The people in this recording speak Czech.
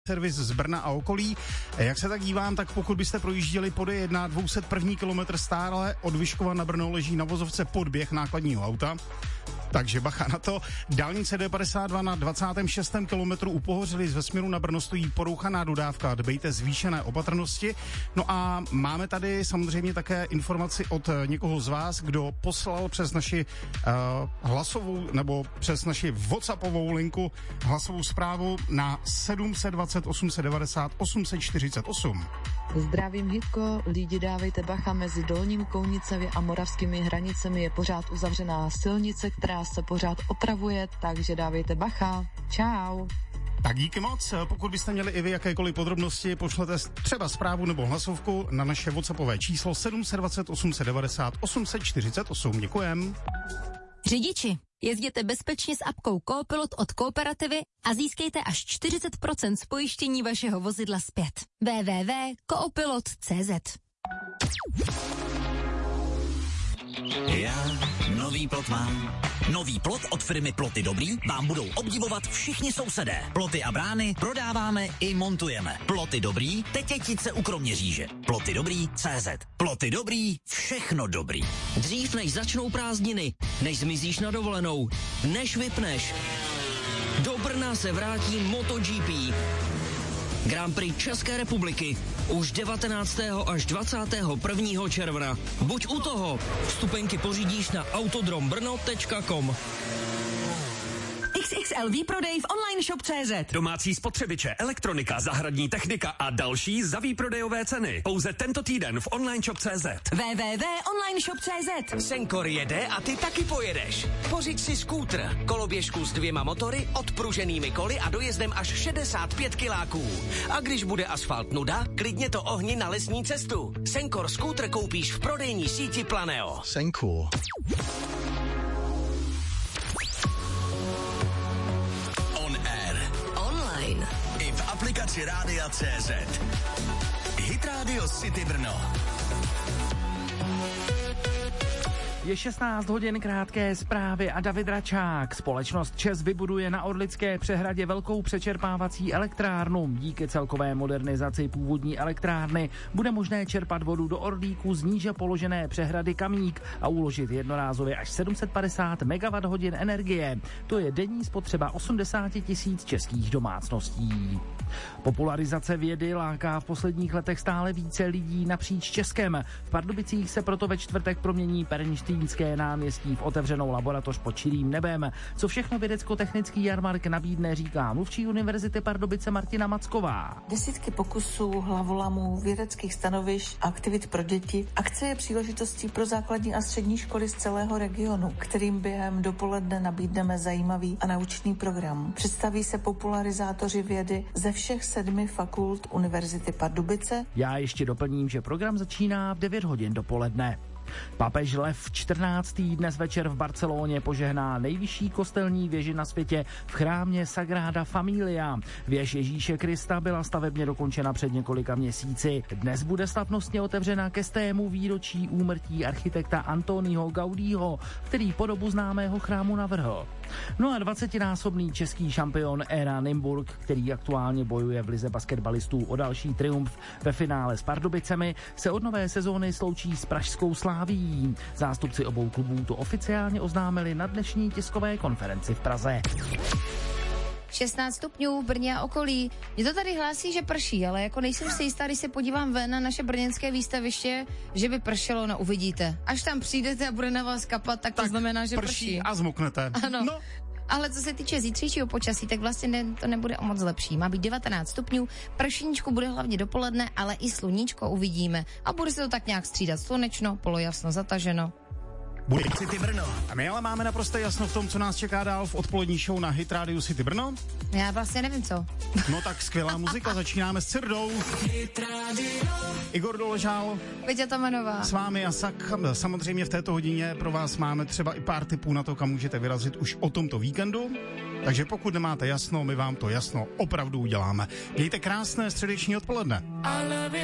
servis z Brna a okolí. Jak se tak dívám, tak pokud byste projížděli po D1 201. kilometr stále od Vyškova na Brno leží na vozovce podběh nákladního auta. Takže bacha na to. Dálnice D52 na 26. kilometru u Pohořelic ve směru na Brno stojí porouchaná dodávka. Dbejte zvýšené opatrnosti. No a máme tady samozřejmě také informaci od někoho z vás, kdo poslal přes naši hlasovou nebo přes naši WhatsAppovou linku hlasovou zprávu na 720 890 848. Zdravím, Hitko, lidi dávejte bacha, mezi Dolním Kounicemi a moravskými hranicemi je pořád uzavřená silnice, která se pořád opravuje, takže dávejte bacha. Čau. Tak díky moc. Pokud byste měli i vy jakékoliv podrobnosti, pošlete třeba zprávu nebo hlasovku na naše WhatsAppové číslo 720 890 848. Děkujem. Řidiči, jezděte bezpečně s apkou Coopilot od Kooperativy a získejte až 40% z pojištění vašeho vozidla zpět. www.coopilot.cz. Já nový plot mám. Nový plot od firmy Ploty Dobrý vám budou obdivovat všichni sousedé. Ploty a brány prodáváme i montujeme. Ploty Dobrý, Tetětice u Kroměříže. Ploty Dobrý CZ. Ploty Dobrý, všechno dobrý. Dřív než začnou prázdniny, než zmizíš na dovolenou, než vypneš, do Brna se vrátí MotoGP. Grand Prix České republiky už 19. až 21. června. Buď u toho, vstupenky pořídíš na autodrombrno.com. XXL výprodej v online shop.cz. Domácí spotřebiče, elektronika, zahradní technika a další za výprodejové ceny. Pouze tento týden v online shop.cz. www.onlineshop.cz. Senkor jede a ty taky pojedeš. Pořiď si skútr, koloběžku s 2 motory, odpruženými koly a dojezdem až 65 kiláků. A když bude asfalt nuda, klidně to ohni na lesní cestu. Senkor skútr koupíš v prodejní síti Planeo. Senkor. I v aplikaci Rádia CZ. Hit Radio City Brno. Je 16 hodin, krátké zprávy a David Račák. Společnost ČEZ vybuduje na Orlické přehradě velkou přečerpávací elektrárnu. Díky celkové modernizaci původní elektrárny bude možné čerpat vodu do Orlíku z níže položené přehrady Kamík a uložit jednorázově až 750 MWh energie. To je denní spotřeba 80 000 českých domácností. Popularizace vědy láká v posledních letech stále více lidí napříč Českem. V Pardubicích se proto ve čtvrtek promění Pernštejnské náměstí v otevřenou laboratoř pod čirým nebem. Co všechno vědecko-technický jarmark nabídne, říká mluvčí Univerzity Pardubice Martina Macková. Desítky pokusů, hlavolamů, vědeckých stanovišť, aktivit pro děti. Akce je příležitostí pro základní a střední školy z celého regionu, kterým během dopoledne nabídneme zajímavý a naučný program. Představí se popularizátoři vědy ze všech 7 fakult Univerzity Pardubice. Já ještě doplním, že program začíná v 9 hodin dopoledne. Papež Lev XIV. Dnes večer v Barceloně požehná nejvyšší kostelní věži na světě v chrámě Sagrada Familia. Věž Ježíše Krista byla stavebně dokončena před několika měsíci. Dnes bude slavnostně otevřena ke 100. výročí úmrtí architekta Antonio Gaudího, který podobu známého chrámu navrhl. No a 20násobný český šampion Éra Nymburk, který aktuálně bojuje v lize basketbalistů o další triumf ve finále s Pardubicemi, se od nové sezóny sloučí s pražskou Slavií. Zástupci obou klubů to oficiálně oznámili na dnešní tiskové konferenci v Praze. 16 stupňů v Brně a okolí. Mě to tady hlásí, že prší, ale jako nejsem si jistá, když se podívám ven na naše brněnské výstaviště, že by pršelo, no uvidíte. Až tam přijdete a bude na vás kapat, tak to znamená, že prší. A zmoknete. Ano. No. Ale co se týče zítřejšího počasí, tak vlastně to nebude o moc lepší. Má být 19 stupňů, pršíčko bude hlavně dopoledne, ale i sluníčko uvidíme. A bude se to tak nějak střídat, slunečno, polojasno, zataženo. Bude City Brno. A my ale máme naprosto jasno v tom, co nás čeká dál v odpolední show na Hit Radio City Brno. Já vlastně nevím co. No tak skvělá muzika, začínáme s Cirdou. Igor Doležal. Peťa Tamanová. S vámi a samozřejmě v této hodině pro vás máme třeba i pár tipů na to, kam můžete vyrazit už o tomto víkendu. Takže pokud nemáte jasno, my vám to jasno opravdu uděláme. Mějte krásné středeční odpoledne.